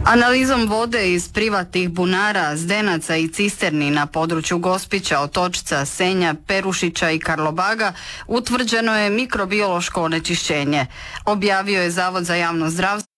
Analizom vode iz privatnih bunara, zdenaca i cisterni na području Gospića, Otočca, Senja, Perušića i Karlobaga utvrđeno je mikrobiološko onečišćenje, objavio je Zavod za javno zdravstvo